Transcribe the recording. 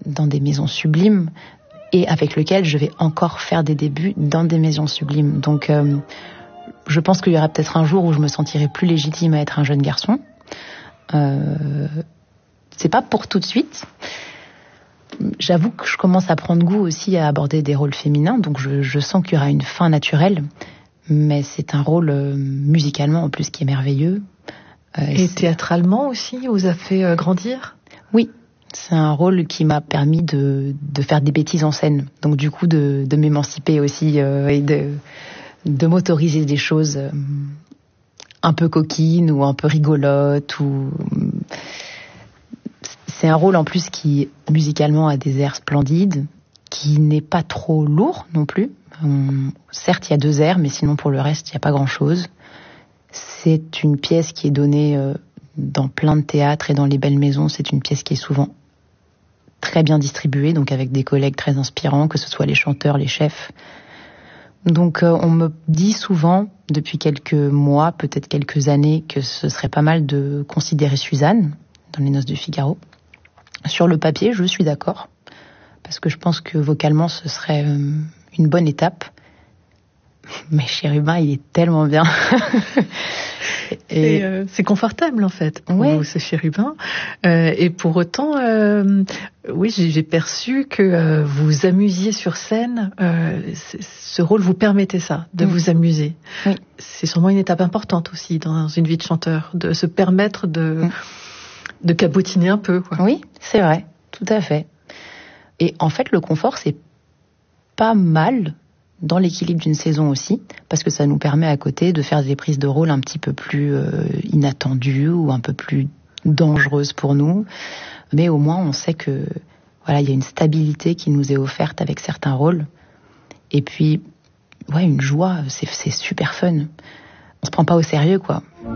dans des maisons sublimes et avec lequel je vais encore faire des débuts dans des maisons sublimes. Donc, je pense qu'il y aura peut-être un jour où je me sentirai plus légitime à être un jeune garçon. C'est pas pour tout de suite. J'avoue que je commence à prendre goût aussi à aborder des rôles féminins, donc je sens qu'il y aura une fin naturelle. Mais c'est un rôle musicalement en plus qui est merveilleux. Et théâtralement aussi, vous a fait grandir ? Oui, c'est un rôle qui m'a permis de faire des bêtises en scène. Donc du coup de m'émanciper aussi et de m'autoriser des choses un peu coquines ou un peu rigolotes. C'est un rôle en plus qui musicalement a des airs splendides, qui n'est pas trop lourd non plus. Certes, il y a 2 airs, mais sinon pour le reste, il n'y a pas grand-chose. C'est une pièce qui est donnée dans plein de théâtres et dans les belles maisons. C'est une pièce qui est souvent très bien distribuée, donc avec des collègues très inspirants, que ce soit les chanteurs, les chefs. Donc on me dit souvent, depuis quelques mois, peut-être quelques années, que ce serait pas mal de considérer Suzanne dans Les Noces de Figaro. Sur le papier, je suis d'accord, parce que je pense que vocalement, ce serait une bonne étape. Mais Chérubin, il est tellement bien. C'est confortable en fait pour ouais. vous, ce Chérubin. Et pour autant, oui, j'ai perçu que vous amusiez sur scène. Ce rôle vous permettait ça, de vous amuser. Oui. C'est sûrement une étape importante aussi dans une vie de chanteur, de se permettre de cabotiner un peu, quoi. Oui, c'est vrai, tout à fait. Et en fait, le confort, c'est pas mal dans l'équilibre d'une saison aussi, parce que ça nous permet à côté de faire des prises de rôle un petit peu plus inattendues ou un peu plus dangereuses pour nous. Mais au moins, on sait que voilà, il y a une stabilité qui nous est offerte avec certains rôles. Et puis, ouais, une joie, c'est super fun. On se prend pas au sérieux, quoi.